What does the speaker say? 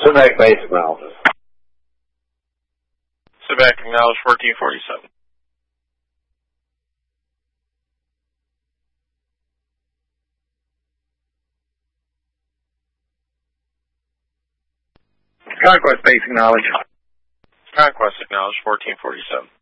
Submit basic knowledge. Submit acknowledge 1447. Conquest basic knowledge. Conquest acknowledge 1447.